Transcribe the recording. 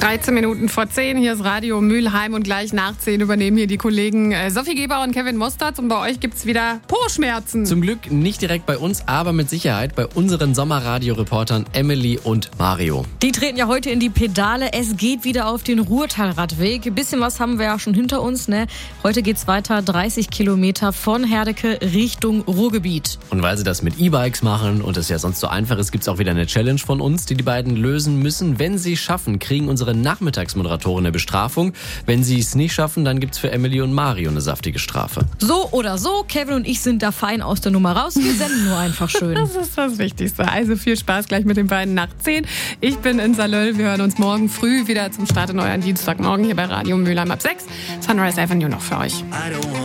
13 Minuten vor 10, hier ist Radio Mülheim und gleich nach 10 übernehmen hier die Kollegen Sophie Geber und Kevin Mostert und bei euch gibt's wieder Po-Schmerzen. Zum Glück nicht direkt bei uns, aber mit Sicherheit bei unseren Sommerradio-Reportern Emily und Mario. Die treten ja heute in die Pedale. Es geht wieder auf den Ruhrtalradweg. Ein bisschen was haben wir ja schon hinter uns, ne? Heute geht's weiter, 30 Kilometer von Herdecke Richtung Ruhrgebiet. Und weil sie das mit E-Bikes machen und es ja sonst so einfach ist, gibt's auch wieder eine Challenge von uns, die beiden lösen müssen. Wenn sie es schaffen, kriegen unsere Nachmittagsmoderatoren eine Bestrafung. Wenn sie es nicht schaffen, dann gibt's für Emily und Mario eine saftige Strafe. So oder so, Kevin und ich sind da fein aus der Nummer raus. Wir senden nur einfach schön. Das ist das Wichtigste. Also viel Spaß gleich mit den beiden nach 10. Ich bin in Salöll. Wir hören uns morgen früh wieder zum Start in euren Dienstagmorgen hier bei Radio Mülheim ab 6. Sunrise Avenue noch für euch.